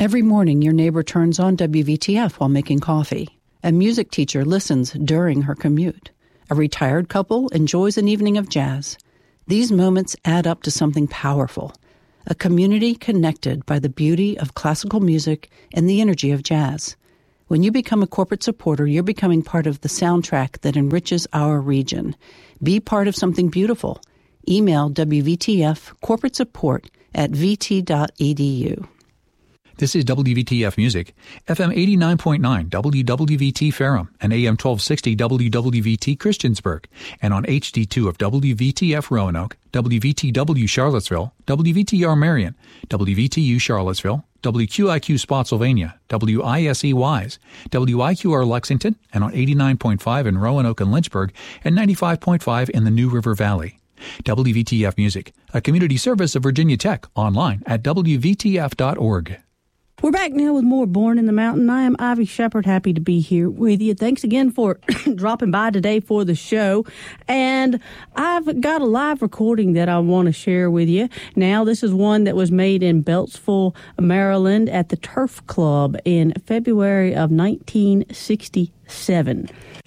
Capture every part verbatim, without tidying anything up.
Every morning, your neighbor turns on W V T F while making coffee. A music teacher listens during her commute. A retired couple enjoys an evening of jazz. These moments add up to something powerful, a community connected by the beauty of classical music and the energy of jazz. When you become a corporate supporter, you're becoming part of the soundtrack that enriches our region. Be part of something beautiful. Email W V T F corporate support at v t dot e d u. This is W V T F Music, F M eighty-nine point nine W W V T Ferrum and A M twelve sixty W W V T Christiansburg, and on H D two of W V T F Roanoke, W V T W Charlottesville, W V T R Marion, W V T U Charlottesville, W Q I Q Spotsylvania, W I S E Wise, W I Q R Lexington, and on eighty-nine point five in Roanoke and Lynchburg, and ninety-five point five in the New River Valley. W V T F Music, a community service of Virginia Tech, online at w v t f dot org. We're back now with more Born in the Mountain. I am Ivy Shepard, happy to be here with you. Thanks again for dropping by today for the show. And I've got a live recording that I want to share with you. Now, this is one that was made in Beltsville, Maryland at the Turf Club in February of nineteen sixty-seven.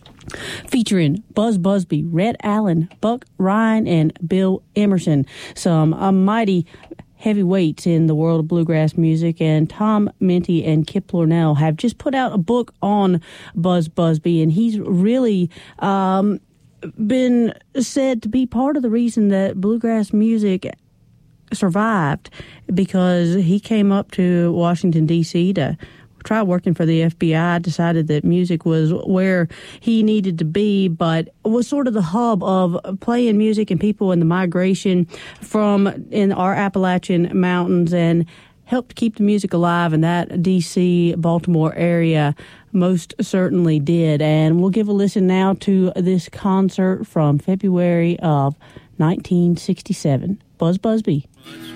Featuring Buzz Busby, Rhett Allen, Buck Ryan, and Bill Emerson. Some uh, mighty heavyweights in the world of bluegrass music, and Tom Minty and Kip Lornell have just put out a book on Buzz Busby, and he's really um, been said to be part of the reason that bluegrass music survived, because he came up to Washington, D C to try working for the F B I, decided that music was where he needed to be, but was sort of the hub of playing music and people in the migration from in our Appalachian Mountains, and helped keep the music alive in that D C, Baltimore area. Most certainly did. And we'll give a listen now to this concert from February of nineteen sixty-seven. Buzz Busby.